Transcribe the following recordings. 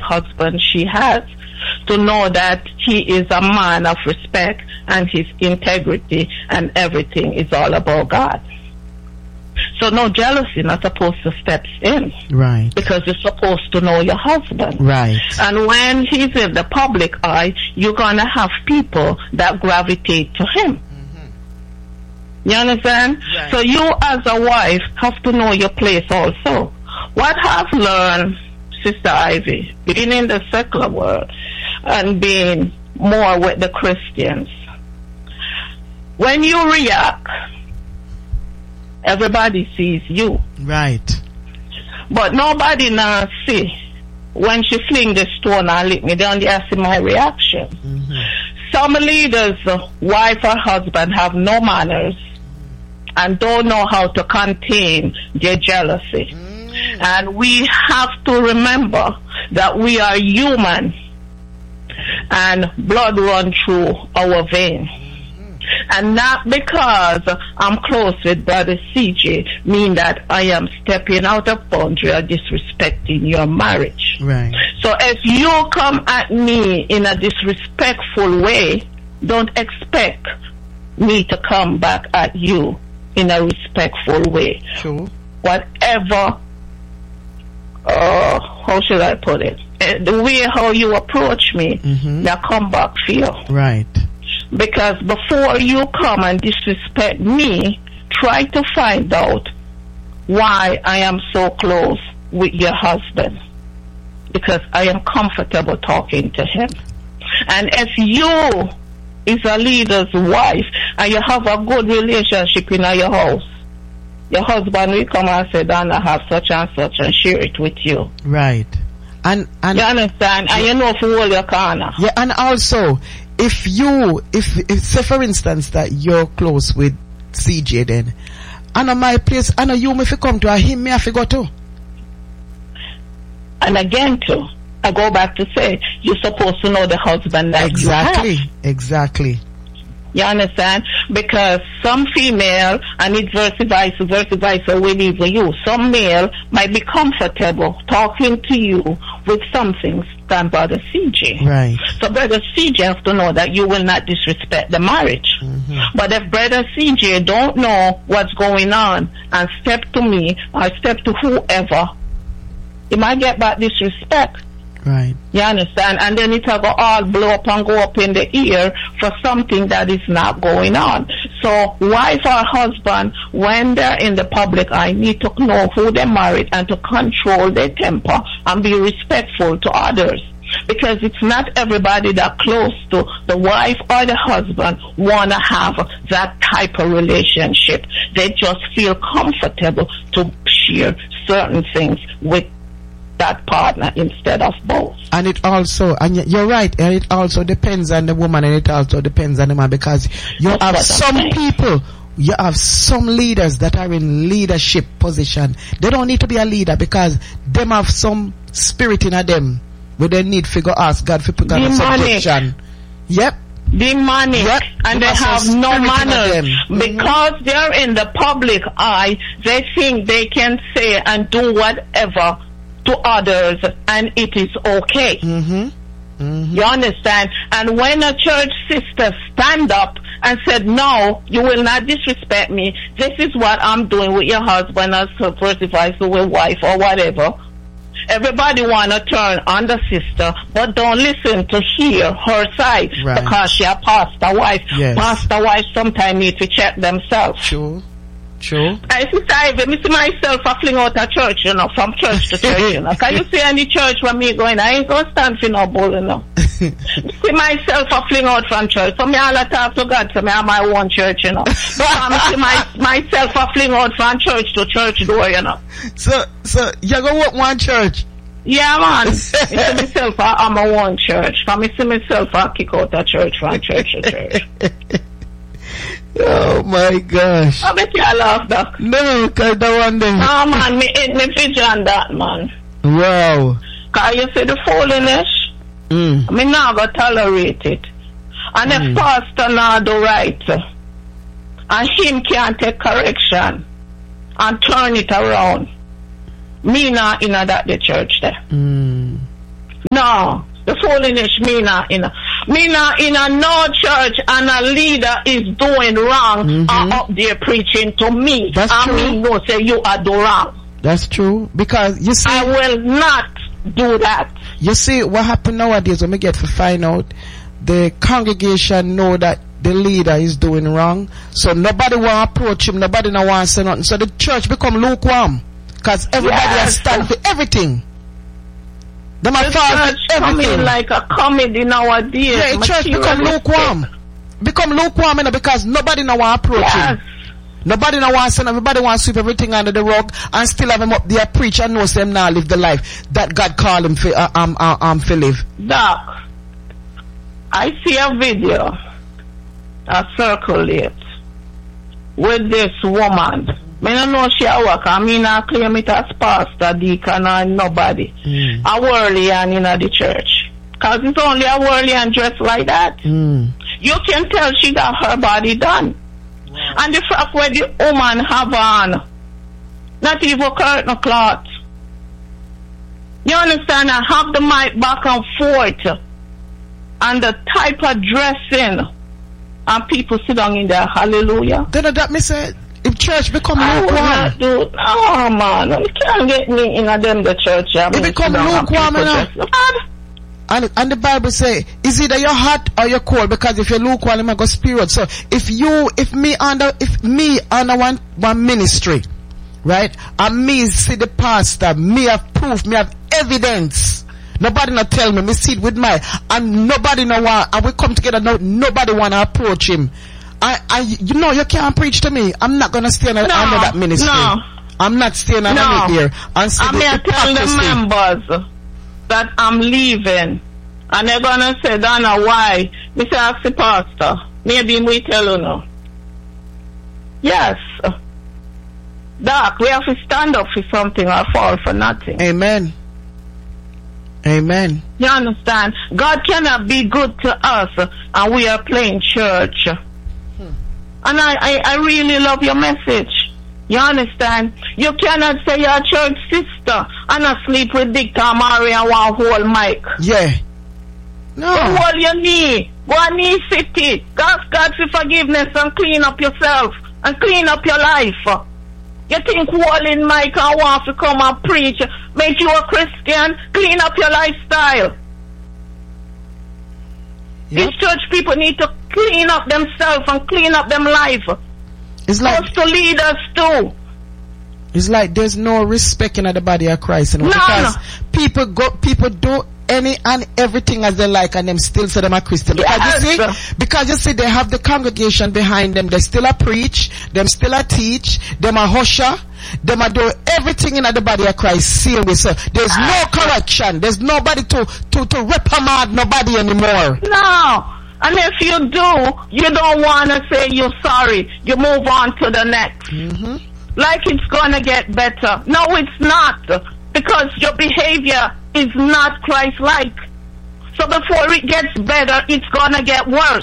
husband she has, to know that he is a man of respect and his integrity and everything is all about God. So no jealousy not supposed to step in. Right. Because you're supposed to know your husband. Right. And when he's in the public eye, you're going to have people that gravitate to him. Mm-hmm. You understand? Right. So you as a wife have to know your place also. What I've learned, Sister Ivy, being in the secular world and being more with the Christians, when you react, everybody sees you. Right. But nobody now see when she fling the stone and lick me down, they see my reaction. Mm-hmm. Some leaders, wife or husband, have no manners and don't know how to contain their jealousy. And we have to remember that we are human and blood runs through our veins. And not because I'm close with Brother CJ mean that I am stepping out of boundary or disrespecting your marriage. Right. So if you come at me in a disrespectful way, don't expect me to come back at you in a respectful way. Sure. Whatever, how should I put it? The way how you approach me, that come back for you. Right. Because before you come and disrespect me, try to find out why I am so close with your husband. Because I am comfortable talking to him. And if you is a leader's wife and you have a good relationship in your house, your husband will come and say, Donna, have such and such and share it with you. Right. And you understand? And you know for hold your corner. Yeah, and also if say for instance that you're close with CJ, then I know my place, I know you if you come to him, me I go to. And again too, I go back to say you're supposed to know the husband that you have. Exactly. You understand? Because some female, and it's vice versa with even you, some male might be comfortable talking to you with some things than Brother CJ. Right. So Brother CJ has to know that you will not disrespect the marriage. But if Brother CJ don't know what's going on and step to me or step to whoever, he might get back disrespect. Right. You understand? And then it'll go all blow up and go up in the ear for something that is not going on. So wife or husband, when they're in the public eye, need to know who they married and to control their temper and be respectful to others. Because it's not everybody that close to the wife or the husband want to have that type of relationship. They just feel comfortable to share certain things with that partner instead of both. And it also, and you're right, and it also depends on the woman and it also depends on the man, because you have some people, you have some leaders that are in leadership position. They don't need to be a leader because them have some spirit in them where they need to ask God for put on a subjection. Yep. Demonic, yep. And they have no manners because they're in the public eye. They think they can say and do whatever to others and it is okay. You understand? And when a church sister stand up and said, no, you will not disrespect me, this is what I'm doing with your husband as first if I with wife or whatever, everybody want to turn on the sister but don't listen to hear her side. Right. Because she a pastor wife. Yes. Pastor wife sometimes need to check themselves. Sure. I see myself a fling out of church, from church to church, Can you see any church where me going? I ain't gonna stand for no bull, see myself a fling out from church. So me all talk to God, so me have my own church, But I see myself a fling out from church to church door, So you go work one church? Yeah, man. I see myself I'm a one church. I see myself I kick out a church from church to church. Oh my gosh. I bet you laugh that. No, because that one day. No man, me vigilant that man. Wow. Cause you see the foolishness, me not gonna tolerate it. And if pastor not do right, and him can't take correction and turn it around, me not in that the church there. No. The foolishness me not in a no church and a leader is doing wrong are up there preaching to me. That's true. Me no say you are do wrong. That's true. Because you see, I will not do that. You see what happen nowadays when we get to find out the congregation know that the leader is doing wrong, so nobody want to approach him, nobody no want to say nothing, so the church become lukewarm because everybody has stand for everything. The church coming like a comedy nowadays. Yeah, the church become lukewarm. Become lukewarm, you know, because nobody no want to approach him. Nobody no want to send, everybody want to sweep everything under the rug and still have him up there preach and know them now live the life that God called him for live. Doc, I see a video circulate with this woman. I don't know she a work. I mean, I claim it as pastor, deacon, or nobody. A worldly and in the church. Because it's only a worldly and dressed like that. You can tell she got her body done. Wow. And the fact where the woman have on, not even curtain cloth. You understand? I have the mic back and forth. And the type of dressing. And people sit down in there. Hallelujah. Then that me say, if church become lukewarm. Oh man, you can't get me in the church. It become lukewarm and the Bible say, is either you're hot or you're cold, because if you're lukewarm, you might go spirit. So if me under one ministry, right, and me see the pastor, me have proof, me have evidence. Nobody not tell me see it with my, and nobody no want, and we come together, nobody want to approach him. You know, you can't preach to me. I'm not gonna stay under that ministry. No. I'm not staying under there. And see I tell the members that I'm leaving, and they're gonna say, Donna, why? Me say, ask the pastor. Maybe we tell you no. Yes. Doc, we have to stand up for something or fall for nothing. Amen. Amen. You understand? God cannot be good to us and we are playing church. And I really love your message. You understand? You cannot say you're a church sister and not sleep with Dick Tamari and one whole mic. Yeah. No. So hold your knee. Go on knee city. Ask God for forgiveness and clean up yourself and clean up your life. You think holding mic and want to come and preach make you a Christian? Clean up your lifestyle. Yep. These church people need to clean up themselves and clean up them life. It's like to lead us too. It's like there's no respect in the body of Christ, you know, because people do any and everything as they like, and them still say them are Christian. Because you see they have the congregation behind them. They still a preach, them still a teach, them a usher, them a do everything in the body of Christ. See we so there's no correction. There's nobody to reprimand nobody anymore. No. And if you do, you don't want to say you're sorry. You move on to the next. Like it's going to get better. No, it's not. Because your behavior is not Christ-like. So before it gets better, it's going to get worse.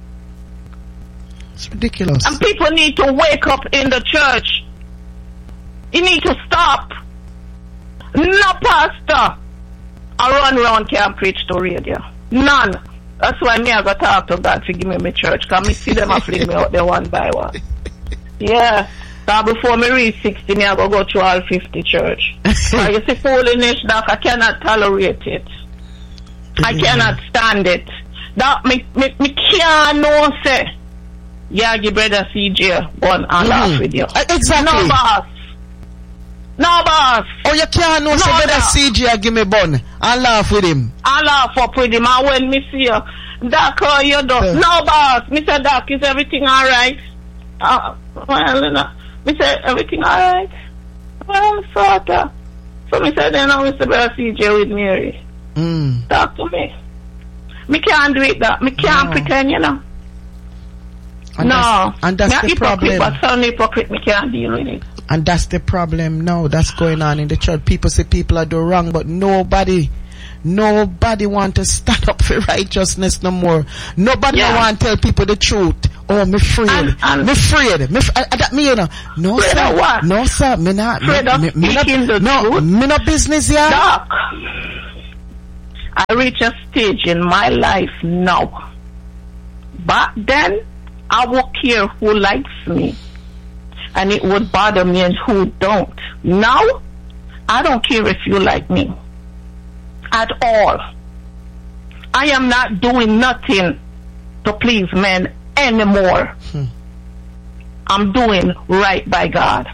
It's ridiculous. And people need to wake up in the church. You need to stop. No pastor I run around can't preach to radio. None. That's why me I go talk to God to give me my church. Because me see them a fling me out there one by one. Yeah. So before me reach 60, me I go to all 50 church. So you see foolishness, Doc, I cannot tolerate it. I cannot stand it. That me can't no say. Yeah, give brother CJ one and laugh with you. Exactly. No boss. No boss. Oh, you can't no say brother CJ give me bun and laugh with him. I laugh up with him. And when me see you, Doc, how you do? No boss. Mr. Doc, is everything alright? Well, me say everything alright? Well, sort of. So me say then Mr. Brother CJ with Mary. Talk to me. Me can't do it that. Me can't pretend, you know. And that's the problem. But some hypocrite, me can't deal with it. And that's the problem now. That's going on in the church. People say people are doing wrong, but nobody want to stand up for righteousness no more. Nobody want to tell people the truth. Oh, me afraid. Me afraid. That me, you know. No, sir. What? No, sir. Me not. Me not business, yeah. Doc. I reach a stage in my life now. Back then, I would care who likes me, and it would bother me and who don't. Now, I don't care if you like me at all. I am not doing nothing to please men anymore. I'm doing right by God.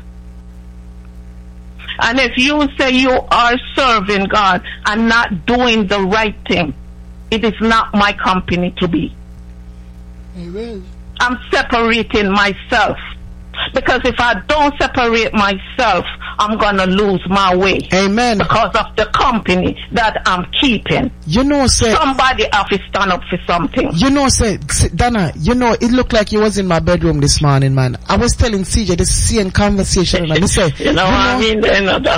And if you say you are serving God and not doing the right thing, it is not my company to be. Amen. I'm separating myself. Because if I don't separate myself, I'm going to lose my way. Amen. Because of the company that I'm keeping. You know, say somebody have to stand up for something. You know, say Donna, you know, it looked like you was in my bedroom this morning, man. I was telling CJ the same conversation, and I say, you know what I mean? No,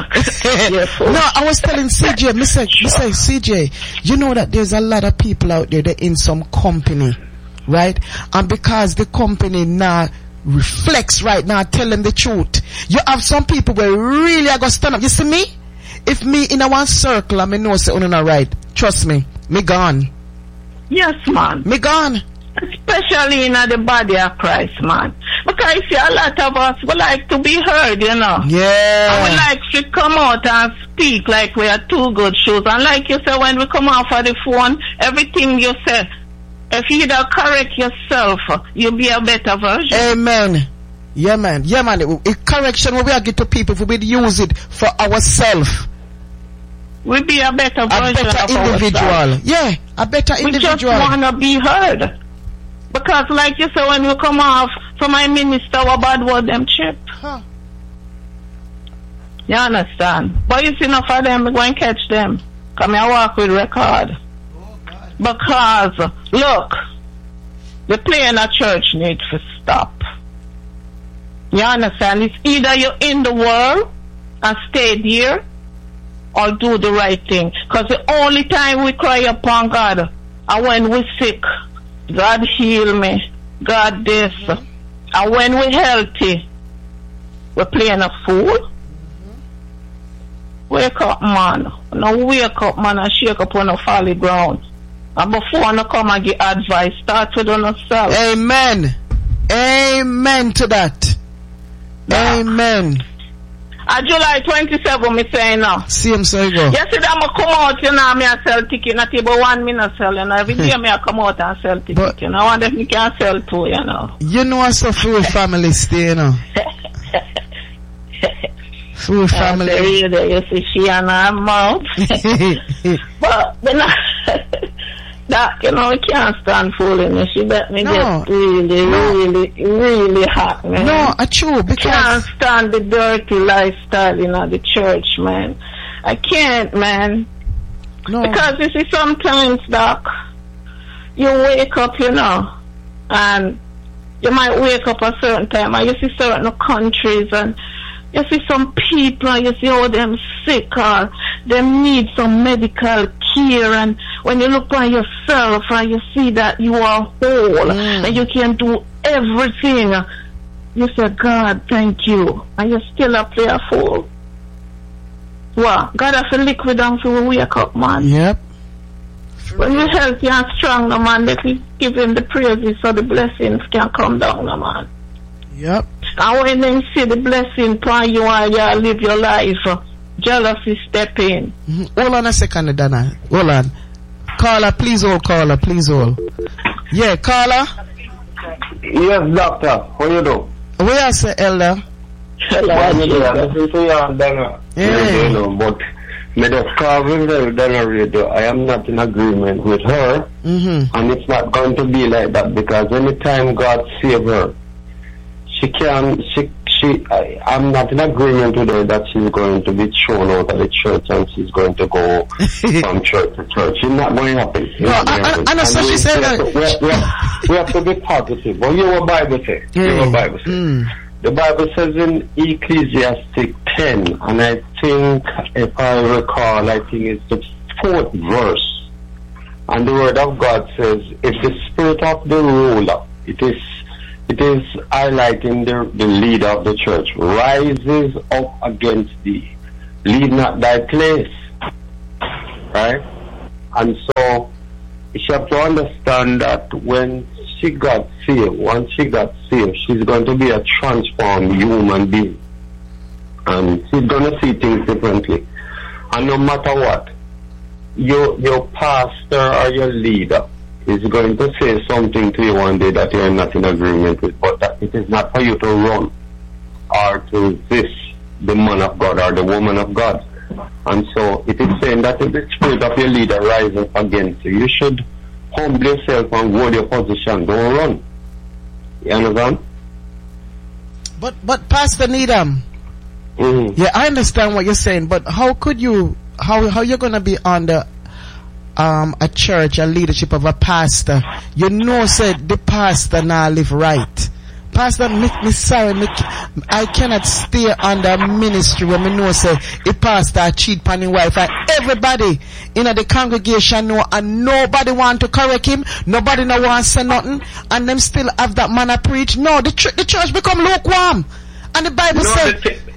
I was telling CJ, me say, CJ, you know that there's a lot of people out there that in some company, right? And because the company now reflects right now, tell them the truth. You have some people where really are gonna stand up. You see me? If me in a one circle, I know say on the right. Trust me gone. Yes, man. Me gone. Especially in the body of Christ, man. Because see, a lot of us would like to be heard, you know. Yeah. And we like to come out and speak like we are two good shoes. And like you said, when we come off of the phone, everything you say, if you don't correct yourself, you'll be a better version. Amen. Yeah, man. Yeah, man. Correction, when we are get to people, if we use it for ourselves, we'll be a better version of individual. Ourselves. Yeah, a better individual. We just want to be heard. Because like you said, when we come off from my minister, what bad word them chip. Huh. You understand? But you see enough of them, we go and catch them. Come here, walk with record. Because, look, the play in a church needs to stop. You understand? It's either you're in the world and stay there, or do the right thing. Because the only time we cry upon God are when we're sick. God heal me. God this. And when we're healthy, we're playing a fool. Wake up, man. Now wake up, man, and shake up on a solid ground. And before you come and give advice, start with yourself. Amen. Amen to that. Yeah. Amen. July 27, me say now. See him, so you go. Yesterday I come out, you know, me I sell ticket, not even 1 minute sell, you know. Every day me I come out and sell ticket, but, you know. I wonder if me can sell too, you know. You know, I saw full family stay, you know. Full family. You see, she and her mouth. But, you know, that, you know, we can't stand fooling me. She let me get really hot, man. No, true, because can't stand the dirty lifestyle in the church, man. I can't, man. No. Because you see, sometimes, Doc, you wake up, you know, and you might wake up a certain time, and you see certain countries, and you see some people, you see how them sick or them need some medical care, and when you look on yourself and you see that you are whole and you can do everything, you say, God, thank you, and you still a play a fool. Wow, God has a liquid down so we wake up, man. Yep. When you're healthy and strong, no, man, let me give him the praises so the blessings can come down, no, man. Yep. And when they see the blessing upon you and you live your life, jealousy step in. Hold on a second, Dana. Hold on. Caller, please hold, caller, please hold. Yeah, caller? Yes, doctor. How you do? Where is the elder? Hello. Listen to you, Dana. Yeah. But me just carving Dana radio. I am not in agreement with her. And it's not going to be like that, because anytime God save her, I'm not in agreement with her that she's going to be thrown out of the church and she's going to go from church to church. It's not going to happen. I know, so she said that. We have to be positive. What your Bible says? Your Bible says. The Bible says in Ecclesiastes 10, and I think, if I recall, I think it's the 4th verse. And the word of God says, if the spirit of the ruler, it is highlighting the leader of the church, rises up against thee, leave not thy place. Right? And so she have to understand that when she got saved, once she got saved, she's going to be a transformed human being. And she's going to see things differently. And no matter what, your pastor or your leader is going to say something to you one day that you're not in agreement with, but that it is not for you to run or to resist the man of God or the woman of God. And so it is saying that if the spirit of your leader rises against you, you should humble yourself and hold your position. Don't run. You understand? But Pastor Needham, yeah, I understand what you're saying, but how could you, how you're going to be under a church, a leadership of a pastor? You know, said the pastor now live right. Pastor, I cannot stay under ministry when me know say the pastor cheat on his wife, and everybody in the congregation know, and nobody want to correct him, nobody no want to say nothing, and them still have that man a preach. No, the church become lukewarm, and the Bible says.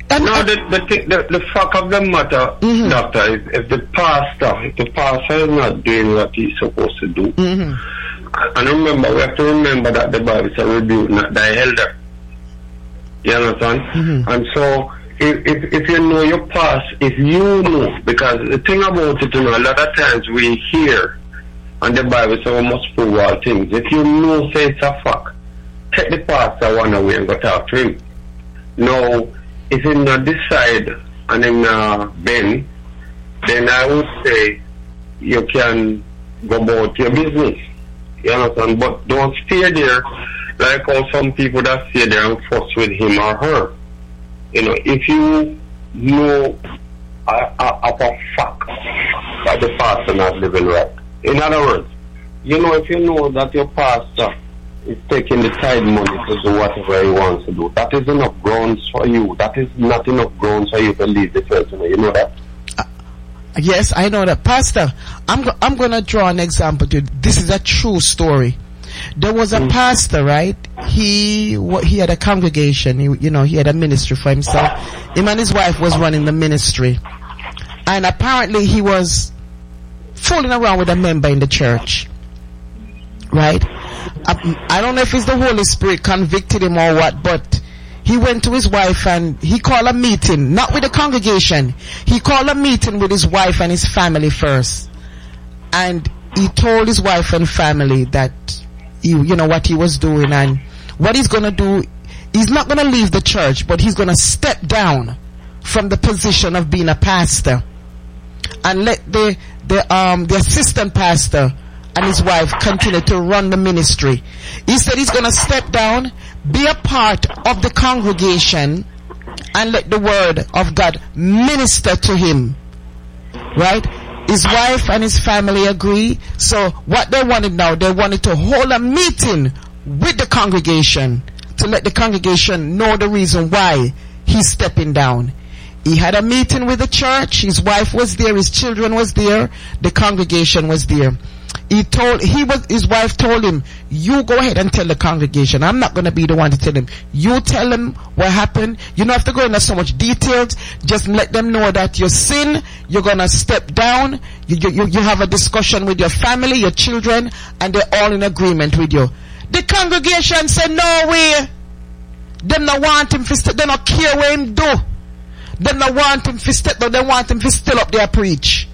The fact of the matter, doctor, if the pastor is not doing what he's supposed to do, and remember, we have to remember that the Bible says rebuke not thy elder. You understand? And so, if you know your past, if you know, because the thing about it, you know, a lot of times we hear, and the Bible says we must prove all things. If you know, say it's a fact, take the pastor one away and go talk to him. Now, if you not decide and then bend, then I would say you can go about your business. You understand? But don't stay there like how some people that stay there and fuss with him or her. You know, if you know of a fact that the pastor not living right. In other words, you know, if you know that your pastor is taking the tithe money to do whatever he wants to do, that is enough grounds for you. That is not enough grounds for you to leave the church. You know that? Yes, I know that. Pastor, I'm going to draw an example to you. This is a true story. There was a pastor, right? He had a congregation. He had a ministry for himself. Him and his wife was running the ministry. And apparently he was fooling around with a member in the church. Right? I don't know if it's the Holy Spirit convicted him or what, but he went to his wife and he called a meeting, not with the congregation. He called a meeting with his wife and his family first. And he told his wife and family that, what he was doing and what he's going to do. He's not going to leave the church, but he's going to step down from the position of being a pastor and let the assistant pastor and his wife continue to run the ministry. He said he's going to step down, be a part of the congregation, and let the word of God minister to him. Right? His wife and his family agree. So what they wanted now, they wanted to hold a meeting with the congregation to let the congregation know the reason why he's stepping down. He had a meeting with the church. His wife was there. His children was there. The congregation was there. His wife told him, you go ahead and tell the congregation. I'm not going to be the one to tell them. You tell them what happened. You don't have to go into so much details. Just let them know that you sin. You're going to step down. You have a discussion with your family, your children, and they're all in agreement with you. The congregation said, no way. Them not want him to step. They don't care what him do. Them not want him to step down. They want him to still up there preach.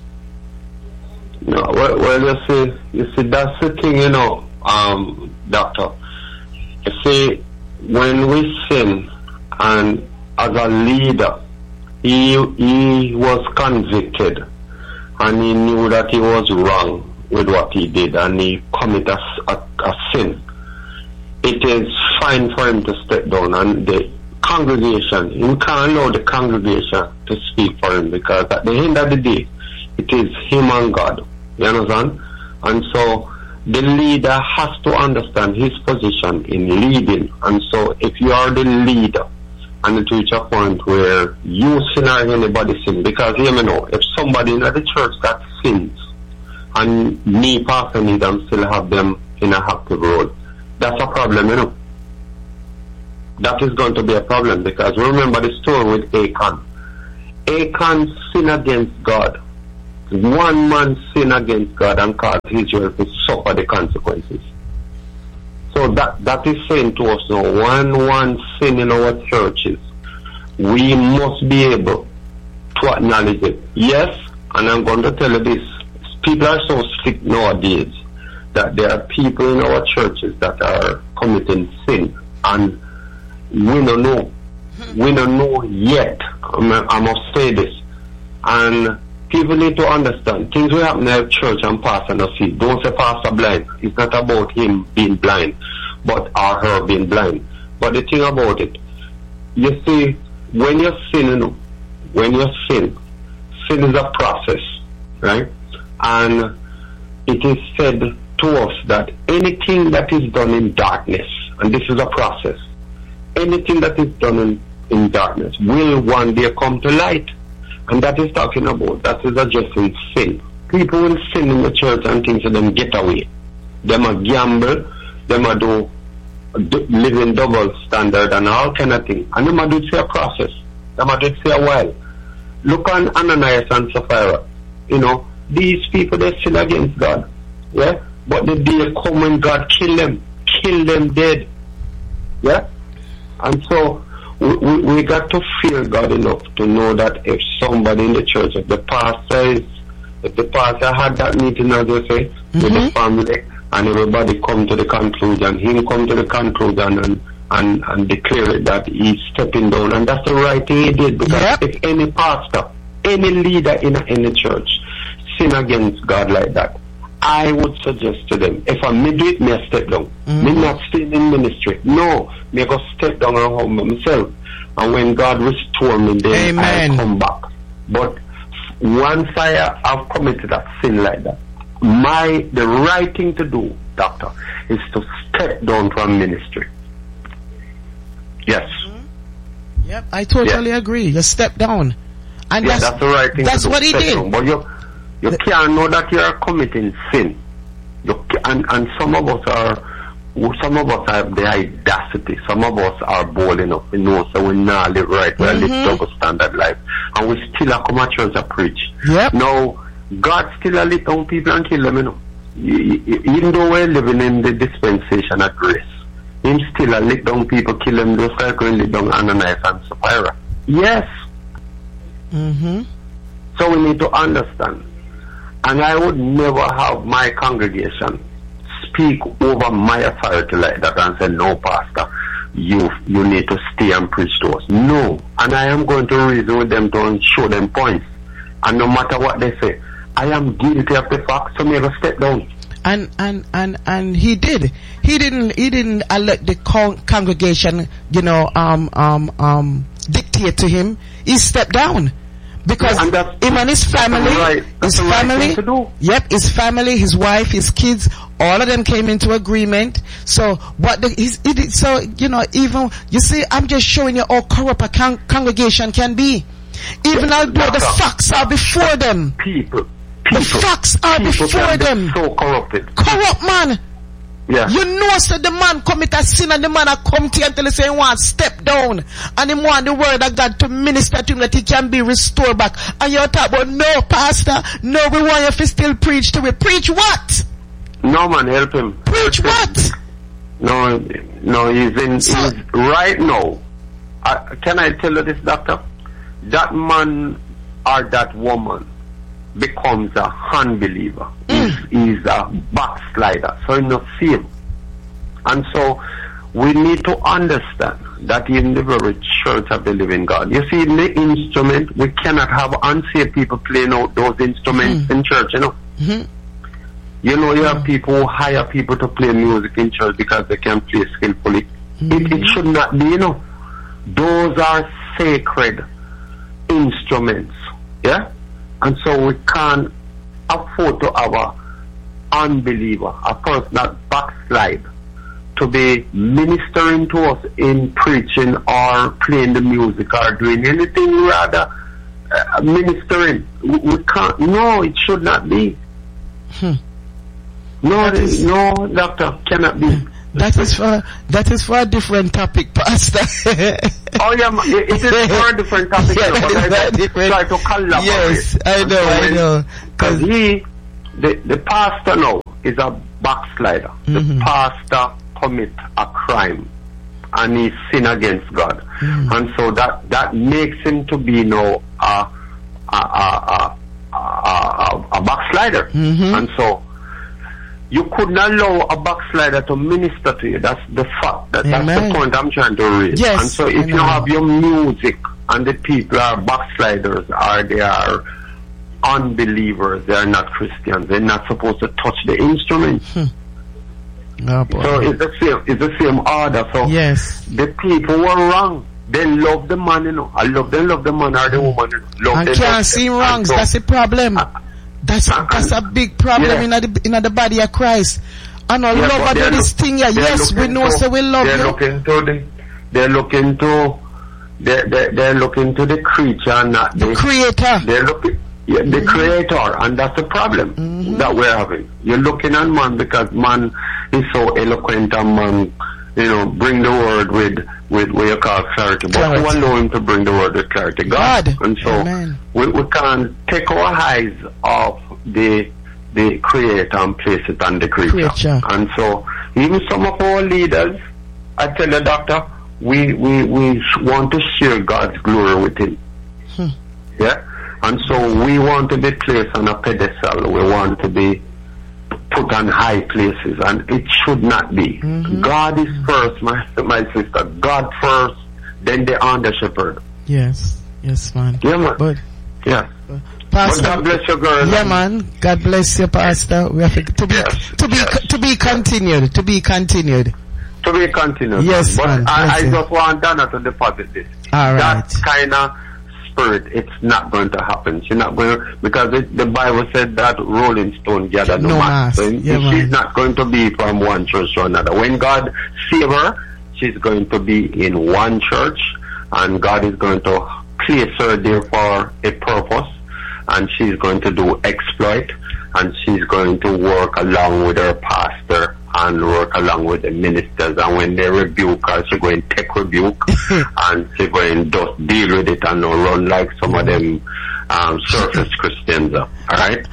No, well, you see, that's the thing, doctor. You see, when we sin, and as a leader, he was convicted, and he knew that he was wrong with what he did, and he committed a sin. It is fine for him to step down, and the congregation, you can't allow the congregation to speak for him, because at the end of the day, it is him and God. You understand? And so the leader has to understand his position in leading. And so if you are the leader and it reach a point where you sin or anybody sin, because hear me now, if somebody in the church that sins and me, Pastor Needham, still have them in a active role, that's a problem, That is going to be a problem, because remember the story with Achan. Achan sinned against God. one man sin against God and cause Israel to suffer the consequences. So that is saying to us now, one sin in our churches, we must be able to acknowledge it. Yes, and I'm going to tell you this, people are so sick nowadays that there are people in our churches that are committing sin, and we don't know. We don't know yet. I must say this. And people need to understand, things will happen in our church and pastor not see. Don't say pastor blind. It's not about him being blind, but or her being blind. But the thing about it, you see, when you're sinning, sin is a process, right? And it is said to us that anything that is done in darkness, and this is a process, anything that is done in darkness will one day come to light. And that is talking about, that is addressing sin. People will sin in the church and things of them get away. Them a gamble, them a do living double standard and all kind of things. And them a do it for a process. Them a do it for a while. Look on Ananias and Sapphira. You know, these people, they sin against God. Yeah? But the day come when God kill them dead. Yeah? And so we got to fear God enough to know that if somebody in the church, if the pastor had that meeting, as they say, with the family, and everybody come to the conclusion, he come to the conclusion and declare it that he's stepping down, and that's the right thing he did, because if any pastor, any leader in any church sin against God like that, I would suggest to them, if I may do it, may I step down. Me not staying in ministry. No, me go step down and humble myself. And when God restore me, then I'll come back. But once I have committed a sin like that, the right thing to do, doctor, is to step down from ministry. Yes. Yep, I totally agree. You step down. And that's the right thing to do. That's what he did. Down. But you can't know that you are committing sin. And some of us have the audacity. Some of us are bold enough to know, so we now live right. We live double standard life, and we still come at church and preach. Yep. Now, God still a lit down people and kill them, you know. Even though we're living in the dispensation of grace, Him still a lit down people, kill them, just like we lit down Ananias and Sapphira. Yes. So we need to understand. And I would never have my congregation speak over my authority like that and say, no, pastor, you need to stay and preach to us. No. And I am going to reason with them to show them points. And no matter what they say, I am guilty of the fact, so never step down. And he did. He didn't let the congregation, dictate to him. He stepped down. Because him and his family, his family, his wife, his kids, all of them came into agreement. So even you see, I'm just showing you how corrupt a congregation can be. Even although the facts are before them. The facts are before them. So corrupted. Corrupt man. Yeah. You know, so the man commit a sin and the man a come to you until he say he want step down and he want the word of God to minister to him that he can be restored back. And you talk about, no, pastor, no, we want you to still preach to me. Preach what? No, man, help him. Preach what? No, he's right now. Can I tell you this, doctor? That man or that woman becomes a unbeliever. He's a backslider, so he's not saved. And so we need to understand that in the very church of the living God, you see, in the instrument, we cannot have unsaved people playing out those instruments in church, you know. You know, you have people who hire people to play music in church because they can play skillfully. It should not be, you know. Those are sacred instruments, yeah? And so we can't afford to have an unbeliever, a person that backslide, to be ministering to us in preaching or playing the music or doing anything rather ministering. We can't. No, it should not be. No, doctor, cannot be. That is for a different topic, Pastor. Oh yeah, it is for a different topic. Try to collaborate. Yes, I know. Because the pastor now is a backslider. The pastor commit a crime and he sin against God. And so that makes him to be now a backslider. And so you couldn't allow a backslider to minister to you. That's the fact. That's the point I'm trying to raise. Yes. And so if you have your music and the people are backsliders or they are unbelievers, they are not Christians, they're not supposed to touch the instrument. Oh, so it's the same order. So yes, the people were wrong. They love the man, you know. They love the man or the woman. And can't see wrongs. So, that's the problem. That's a big problem in the body of Christ. And I love do this thing. Yes, we know, so we love They're looking to the creature, not the creator. They're looking the creator, and that's the problem that we're having. You're looking at man because man is so eloquent and man, you know, bring the word with what you call clarity. But who allow him to bring the word with clarity? God. And so we can't take our eyes off the creator and place it on the creature. And so even some of our leaders, I tell the doctor, we want to share God's glory with him. Yeah? And so we want to be placed on a pedestal. We want to be put on high places, and it should not be. God is first, my sister. God first, then the under shepherd. Yes, man. Yeah, man. But Pastor, God bless you, girl. Yeah, man. God bless you, Pastor. We have to be continued. To be continued. Yes, but man. I just want Donna to deposit this. All right. That kind of spirit, it's not going to happen. She's not going to, because the Bible said that rolling stone gather no mass. So she's not going to be from one church to another. When God save her, she's going to be in one church, and God is going to place her there for a purpose, and she's going to do exploit, and she's going to work along with her pastor and work along with the ministers, and when they rebuke her, she's going to take rebuke and she's going to just deal with it and not run like some of them surface Christians. Alright?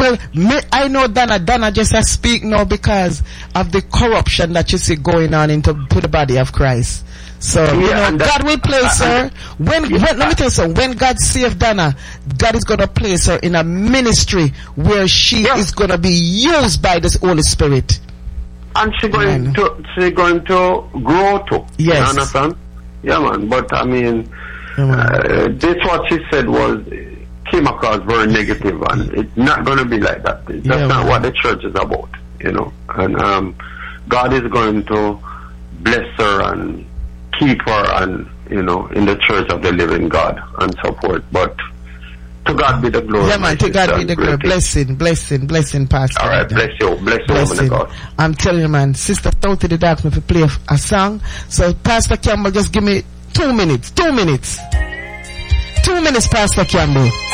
I know Donna just speak now because of the corruption that you see going on into the body of Christ. So God will place her when let me tell you something. When God saved Donna, God is going to place her in a ministry where she is going to be used by the Holy Spirit. And she's going to grow too. Yes. You understand? Yeah, man. But I mean, this what she said came across very negative, and it's not going to be like that. That's not what the church is about, you know. And God is going to bless her and keep her, and you know, in the church of the living God and so forth. But to God be the glory. Yeah, man, to God be the glory. Blessing, Pastor. All right, bless you, woman of God. I'm telling you, man, Sister Thought did ask me to play a song. So, Pastor Campbell, just give me 2 minutes. 2 minutes, Pastor Campbell.